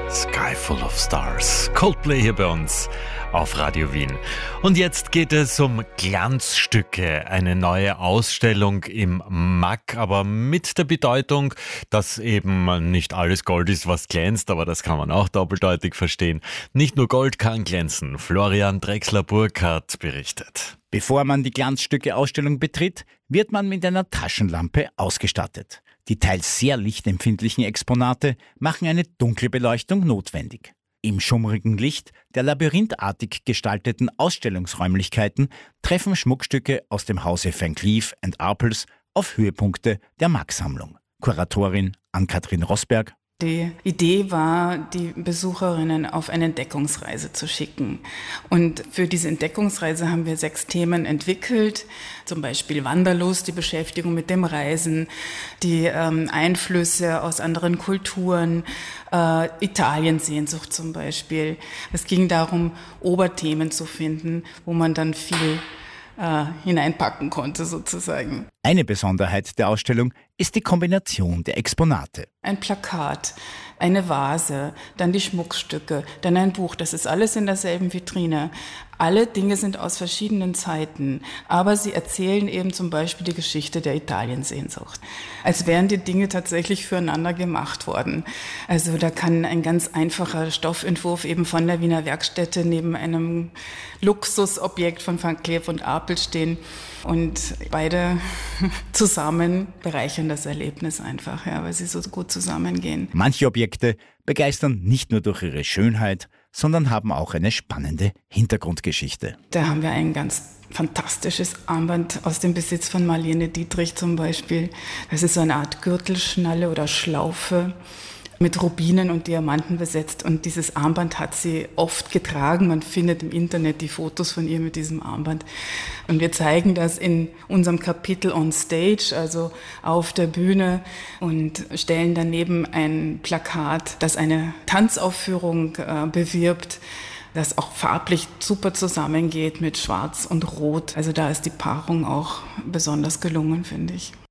Sky Full of Stars. Coldplay hier bei uns auf Radio Wien. Und jetzt geht es um Glanzstücke, eine neue Ausstellung im MAK, aber mit der Bedeutung, dass eben nicht alles Gold ist, was glänzt, aber das kann man auch doppeldeutig verstehen. Nicht nur Gold kann glänzen. Florian Drechsler-Burkhardt berichtet. Bevor man die Glanzstücke-Ausstellung betritt, wird man mit einer Taschenlampe ausgestattet. Die teils sehr lichtempfindlichen Exponate machen eine dunkle Beleuchtung notwendig. Im schummrigen Licht der labyrinthartig gestalteten Ausstellungsräumlichkeiten treffen Schmuckstücke aus dem Hause Van Cleef & Arpels auf Höhepunkte der MAK-Sammlung. Kuratorin Ann-Kathrin Rosberg. Die Idee war, die Besucherinnen auf eine Entdeckungsreise zu schicken. Und für diese Entdeckungsreise haben wir 6 Themen entwickelt. Zum Beispiel Wanderlust, die Beschäftigung mit dem Reisen, die Einflüsse aus anderen Kulturen, Italiensehnsucht zum Beispiel. Es ging darum, Oberthemen zu finden, wo man dann viel hineinpacken konnte sozusagen. Eine Besonderheit der Ausstellung ist die Kombination der Exponate. Ein Plakat, eine Vase, dann die Schmuckstücke, dann ein Buch. Das ist alles in derselben Vitrine. Alle Dinge sind aus verschiedenen Zeiten, aber sie erzählen eben zum Beispiel die Geschichte der Italiensehnsucht. Als wären die Dinge tatsächlich füreinander gemacht worden. Also da kann ein ganz einfacher Stoffentwurf eben von der Wiener Werkstätte neben einem Luxusobjekt von Van Cleef & Arpels stehen. Und beide zusammen bereichern das Erlebnis einfach, ja, weil sie so gut zusammengehen. Manche Objekte begeistern nicht nur durch ihre Schönheit, sondern haben auch eine spannende Hintergrundgeschichte. Da haben wir ein ganz fantastisches Armband aus dem Besitz von Marlene Dietrich zum Beispiel. Das ist so eine Art Gürtelschnalle oder Schlaufe mit Rubinen und Diamanten besetzt. Und dieses Armband hat sie oft getragen. Man findet im Internet die Fotos von ihr mit diesem Armband. Und wir zeigen das in unserem Kapitel On Stage, also auf der Bühne, und stellen daneben ein Plakat, das eine Tanzaufführung bewirbt, das auch farblich super zusammengeht mit Schwarz und Rot. Also da ist die Paarung auch besonders gelungen, finde ich.